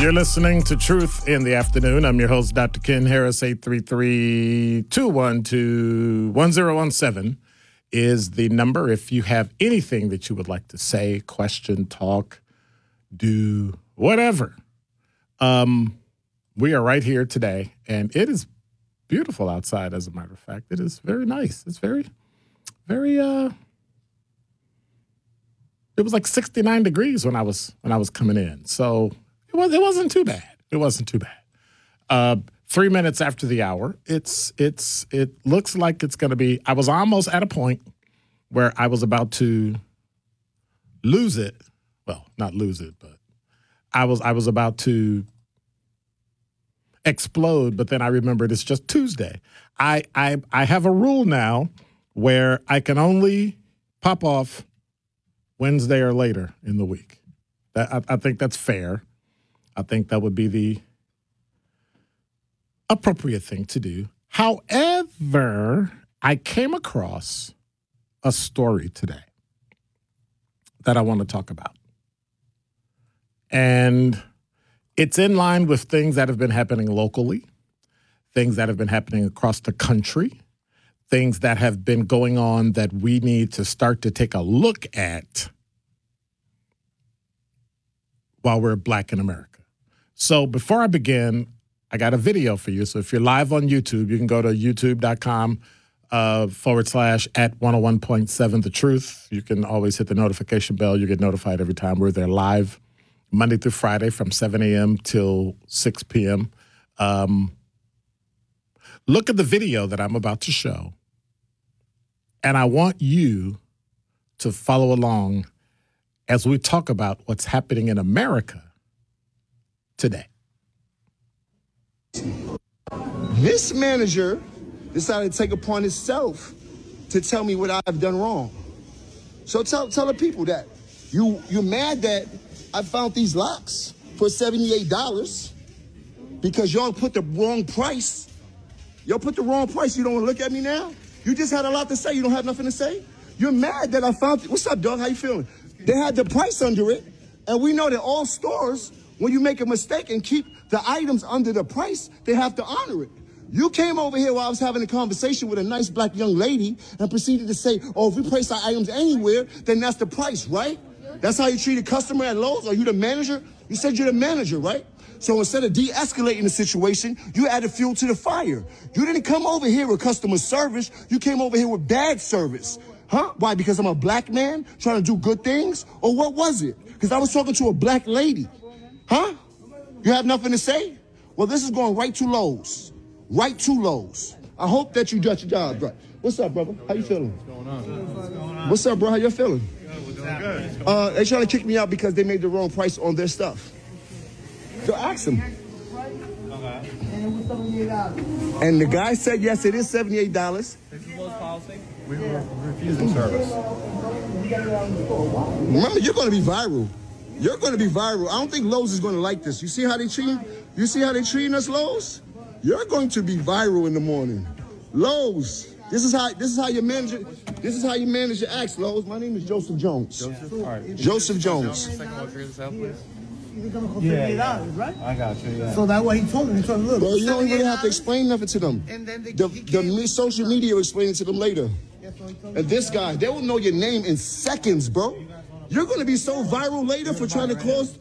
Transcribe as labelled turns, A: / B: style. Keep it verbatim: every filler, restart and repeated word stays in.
A: You're listening to Truth in the Afternoon. I'm your host, Doctor Ken Harris. eight three three, two one two, one zero one seven is the number if you have anything that you would like to say, question, talk, do, whatever. Um, we are right here today, and it is beautiful outside, as a matter of fact. It is very nice. It's very, very, uh, it was like sixty-nine degrees when I was when I was coming in. So it was it wasn't too bad. It wasn't too bad. Uh, three minutes after the hour, it's it's it looks like it's going to be. I was almost at a point where I was about to lose it. Well, not lose it, but I was I was about to explode. But then I remembered it's just Tuesday. I I I have a rule now where I can only pop off Wednesday or later in the week. That, I, I think that's fair. I think that would be the appropriate thing to do. However, I came across a story today that I want to talk about. And it's in line with things that have been happening locally, things that have been happening across the country, things that have been going on that we need to start to take a look at while we're Black in America. So before I begin, I got a video for you. So if you're live on YouTube, you can go to youtube.com uh, forward slash at one oh one point seven The Truth. You can always hit the notification bell. You get notified every time we're there live, Monday through Friday from seven a.m. till six p.m. Um, look at the video that I'm about to show, and I want you to follow along as we talk about what's happening in America today.
B: This manager decided to take upon himself to tell me what I've done wrong. So tell tell the people that you you're mad that I found these locks for seventy-eight dollars because y'all put the wrong price. Y'all put the wrong price. You don't want to look at me now? You just had a lot to say. You don't have nothing to say? You're mad that I found. What's up, dog? How you feeling? They had the price under it, and we know that all stores, when you make a mistake and keep the items under the price, they have to honor it. You came over here while I was having a conversation with a nice black young lady and proceeded to say, oh, if we price our items anywhere, then that's the price, right? That's how you treat a customer at Lowe's? Are you the manager? You said you're the manager, right? So instead of de-escalating the situation, you added fuel to the fire. You didn't come over here with customer service. You came over here with bad service. Huh? Why? Because I'm a black man trying to do good things? Or what was it? Because I was talking to a black lady. Huh? You have nothing to say? Well, this is going right to Lowe's. Right to Lowe's. I hope that you got your job right. What's up, brother? How you feeling? What's going on? What's going on? What's up, bro? How you feeling? Good. Good. Uh, they trying to kick me out because they made the wrong price on their stuff. So ask them. Okay. And the guy said, yes, it is seventy-eight dollars.
C: This is Lowe's policy. We were refusing service.
B: Remember, you're going to be viral. You're going to be viral. I don't think Lowe's is going to like this. You see how they treat? You see how they treating us, Lowe's? You're going to be viral in the morning. Lowe's. This is how. This is how you manage. This is how you manage your acts, Lowe's. My name is Joseph Jones.
C: Joseph. All right.
B: Joseph Jones.
C: Second one, figure this out, please.
D: He's gonna go fifty dollars, right?
C: I got you. Yeah.
D: So that's what he told me. He told me, look.
B: Well, you don't really have to explain nothing to them.
D: And then they,
B: The,
D: he
B: the
D: came-
B: me- social media will explain it to them later.
D: Yeah, so he told me-
B: And this guy, they will know your name in seconds, bro. You're going to be so viral later for trying to cause